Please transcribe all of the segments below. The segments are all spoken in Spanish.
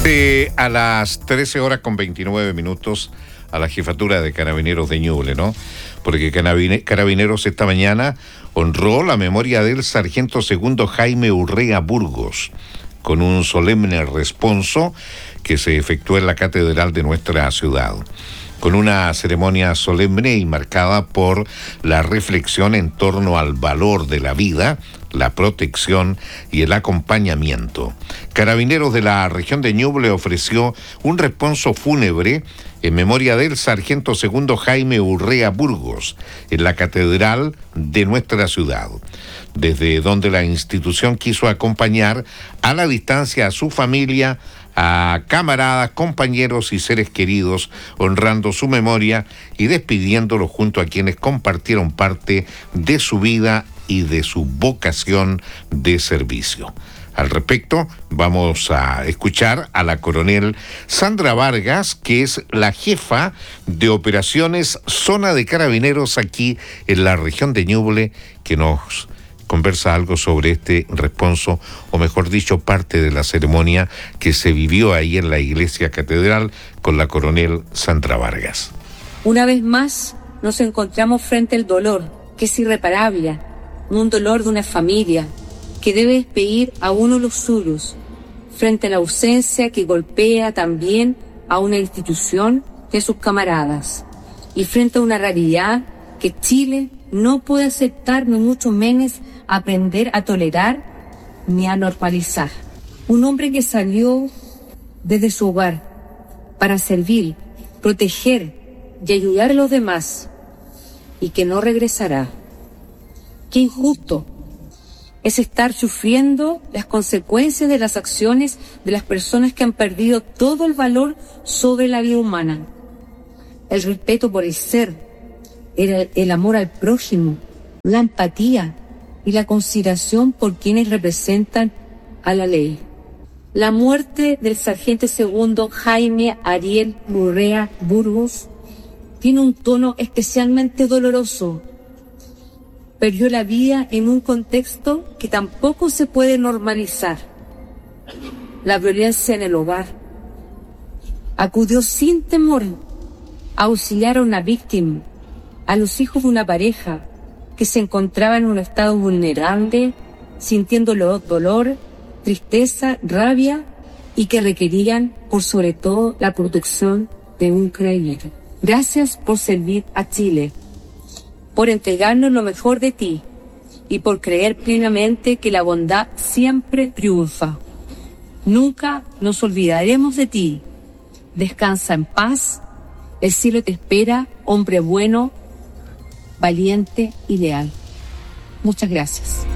A las 13 horas con 29 minutos a la jefatura de Carabineros de Ñuble, ¿no? Porque Carabineros esta mañana honró la memoria del sargento segundo Jaime Urrea Burgos con un solemne responso que se efectuó en la catedral de nuestra ciudad, con una ceremonia solemne y marcada por la reflexión en torno al valor de la vida, la protección y el acompañamiento. Carabineros de la región de Ñuble ofreció un responso fúnebre en memoria del sargento segundo Jaime Urrea Burgos en la catedral de nuestra ciudad, desde donde la institución quiso acompañar a la distancia a su familia, a camaradas, compañeros y seres queridos, honrando su memoria y despidiéndolos junto a quienes compartieron parte de su vida y de su vocación de servicio. Al respecto, vamos a escuchar a la coronel Sandra Vargas, que es la jefa de operaciones Zona de Carabineros aquí en la región de Ñuble, que nos conversa algo sobre este responso, o mejor dicho, parte de la ceremonia que se vivió ahí en la iglesia catedral con la coronel Sandra Vargas. Una vez más nos encontramos frente al dolor, que es irreparable, un dolor de una familia que debe despedir a uno de los suyos, frente a la ausencia que golpea también a una institución de sus camaradas, y frente a una realidad que Chile no puede aceptar, ni mucho menos aprender a tolerar ni a normalizar. Un hombre que salió desde su hogar para servir, proteger y ayudar a los demás, y que no regresará. Qué injusto es estar sufriendo las consecuencias de las acciones de las personas que han perdido todo el valor sobre la vida humana. El respeto por el ser, el amor al prójimo, la empatía y la consideración por quienes representan a la ley. La muerte del sargento segundo Jaime Ariel Urrea Burgos tiene un tono especialmente doloroso. Perdió la vida en un contexto que tampoco se puede normalizar: la violencia en el hogar. Acudió sin temor a auxiliar a una víctima, a los hijos de una pareja que se encontraba en un estado vulnerable, sintiendo dolor, tristeza, rabia, y que requerían, por sobre todo, la protección de un carabinero. Gracias por servir a Chile, por entregarnos lo mejor de ti y por creer plenamente que la bondad siempre triunfa. Nunca nos olvidaremos de ti. Descansa en paz. El cielo te espera, hombre bueno, valiente y leal. Muchas gracias.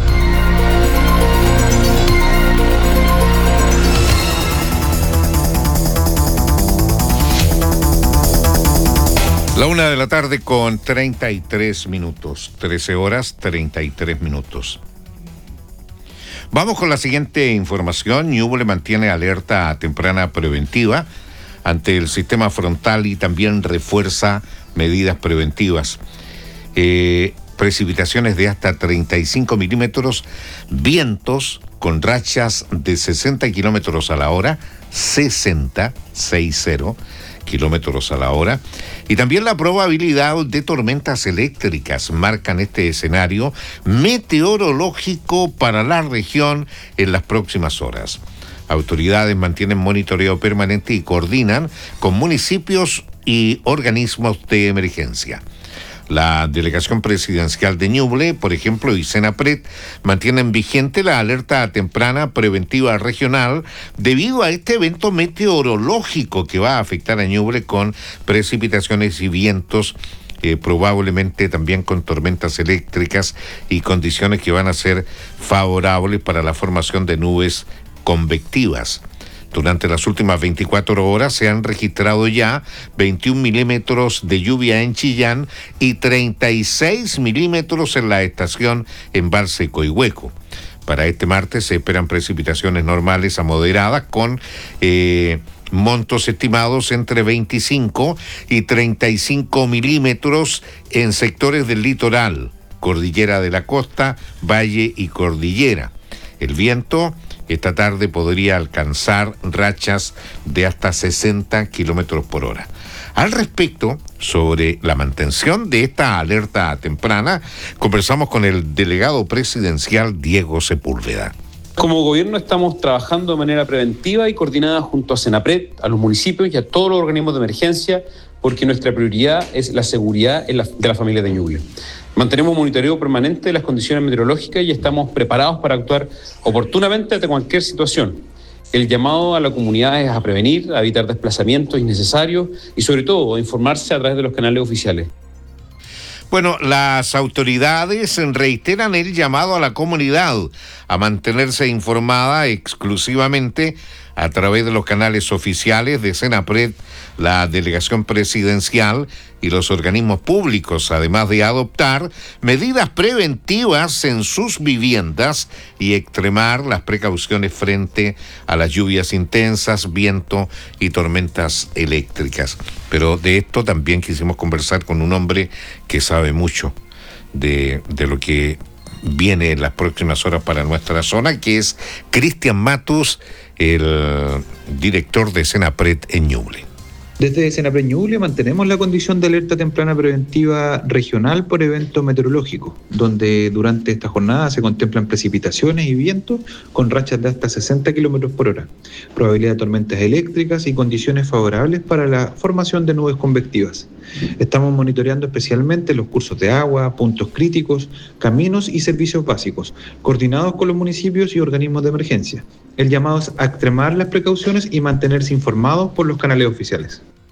La 1 de la tarde con 33 minutos, 13 horas 33 minutos. Vamos con la siguiente información. Ñuble mantiene alerta temprana preventiva ante el sistema frontal y también refuerza medidas preventivas. Precipitaciones de hasta 35 milímetros, vientos con rachas de 60 kilómetros a la hora, 60 kilómetros a la hora, y también la probabilidad de tormentas eléctricas marcan este escenario meteorológico para la región en las próximas horas. Autoridades mantienen monitoreo permanente y coordinan con municipios y organismos de emergencia. La delegación presidencial de Ñuble, por ejemplo, y Senapred, mantienen vigente la alerta temprana preventiva regional debido a este evento meteorológico que va a afectar a Ñuble con precipitaciones y vientos, probablemente también con tormentas eléctricas y condiciones que van a ser favorables para la formación de nubes convectivas. Durante las últimas 24 horas se han registrado ya 21 milímetros de lluvia en Chillán y 36 milímetros en la estación Embalse y Coihueco. Para este martes se esperan precipitaciones normales a moderadas con montos estimados entre 25 y 35 milímetros en sectores del litoral, cordillera de la costa, valle y cordillera. El viento esta tarde podría alcanzar rachas de hasta 60 kilómetros por hora. Al respecto, sobre la mantención de esta alerta temprana, conversamos con el delegado presidencial Diego Sepúlveda. Como gobierno estamos trabajando de manera preventiva y coordinada junto a Senapred, a los municipios y a todos los organismos de emergencia, porque nuestra prioridad es la seguridad de la familia de Ñuble. Mantenemos monitoreo permanente de las condiciones meteorológicas y estamos preparados para actuar oportunamente ante cualquier situación. El llamado a la comunidad es a prevenir, a evitar desplazamientos innecesarios y sobre todo a informarse a través de los canales oficiales. Bueno, las autoridades reiteran el llamado a la comunidad a mantenerse informada exclusivamente a través de los canales oficiales de Senapred, la delegación presidencial y los organismos públicos, además de adoptar medidas preventivas en sus viviendas y extremar las precauciones frente a las lluvias intensas, viento y tormentas eléctricas. Pero de esto también quisimos conversar con un hombre que sabe mucho de lo que viene en las próximas horas para nuestra zona, que es Cristian Matus, el director de Senapred en Ñuble. Desde Senapred Ñuble mantenemos la condición de alerta temprana preventiva regional por evento meteorológico, donde durante esta jornada se contemplan precipitaciones y vientos con rachas de hasta 60 kilómetros por hora, probabilidad de tormentas eléctricas y condiciones favorables para la formación de nubes convectivas. Estamos monitoreando especialmente los cursos de agua, puntos críticos, caminos y servicios básicos, coordinados con los municipios y organismos de emergencia. El llamado es a extremar las precauciones y mantenerse informados por los canales oficiales.